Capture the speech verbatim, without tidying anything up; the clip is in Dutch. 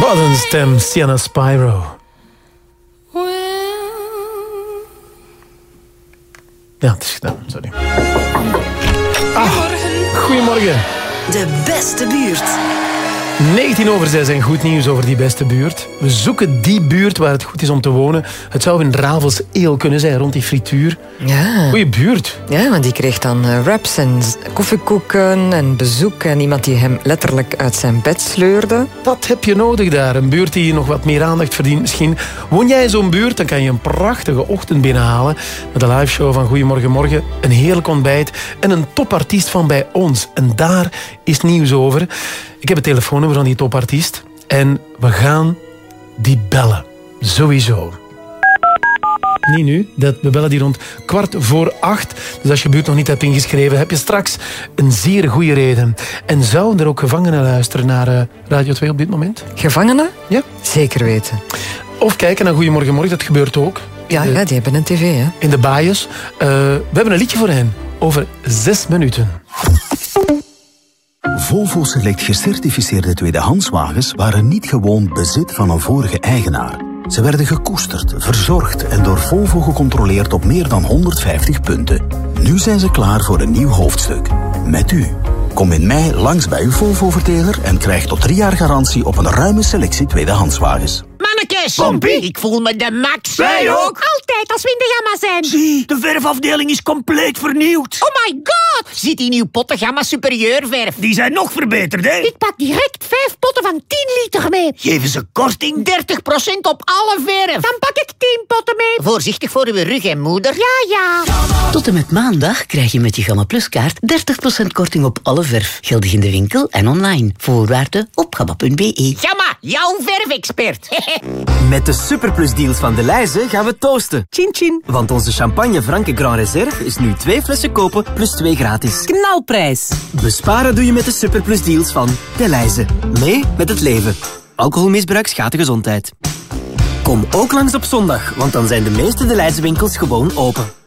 Wat een stem, Sienna Spyro. Ja, het is gedaan, sorry. Ah, goedemorgen. De beste buurt. negentien over zes en goed nieuws over die beste buurt. We zoeken die buurt waar het goed is om te wonen. Het zou in Ravels-Eel kunnen zijn, rond die frituur. Ja. Goeie buurt. Ja, want die kreeg dan uh, wraps en koffiekoeken en bezoek en iemand die hem letterlijk uit zijn bed sleurde. Wat heb je nodig daar? Een buurt die nog wat meer aandacht verdient misschien. Woon jij in zo'n buurt, dan kan je een prachtige ochtend binnenhalen met een liveshow van Goedemorgen Morgen, een heerlijk ontbijt en een topartiest van bij ons. En daar is nieuws over. Ik heb het telefoonnummer van die topartiest en we gaan die bellen. Sowieso. Niet nu, dat, we bellen die rond kwart voor acht. Dus als je buurt nog niet hebt ingeschreven, heb je straks een zeer goede reden. En zouden er ook gevangenen luisteren naar uh, Radio twee op dit moment? Gevangenen? Ja. Zeker weten. Of kijken naar Goedemorgen Morgen, dat gebeurt ook. Ja, ja die hebben een tv, hè. In de bias. Uh, we hebben een liedje voor hen. Over zes minuten. Volvo Select gecertificeerde tweedehandswagens waren niet gewoon bezit van een vorige eigenaar. Ze werden gekoesterd, verzorgd en door Volvo gecontroleerd op meer dan honderdvijftig punten. Nu zijn ze klaar voor een nieuw hoofdstuk. Met u. Kom in mei langs bij uw Volvo-verteler en krijg tot drie jaar garantie op een ruime selectie tweedehandswagens. Mannekes! Pompie! Ik voel me de max. Wij ook! Altijd als we in de gamma zijn. Zie, de verfafdeling is compleet vernieuwd. Oh my god! Zit die nieuw potten gamma superieur verf? Die zijn nog verbeterd, hè? Ik pak direct vijf potten van tien liter mee. Geven ze korting? dertig procent op alle verf. Dan pak ik tien potten mee. Voorzichtig voor uw rug en moeder. Ja, ja. Tot en met maandag krijg je met je Gamma Plus kaart dertig procent korting op alle verf. Geldig in de winkel en online. Voorwaarden op gamma punt b e. Gamma, jouw verfexpert. Met de Superplus deals van Delhaize gaan we toosten. Chin chin. Want onze champagne Franke Grand Reserve is nu twee flessen kopen plus twee gratis. Knalprijs. Besparen doe je met de Superplus deals van Delhaize. Mee met het leven. Alcoholmisbruik schaadt de gezondheid. Kom ook langs op zondag, want dan zijn de meeste Delhaize winkels gewoon open.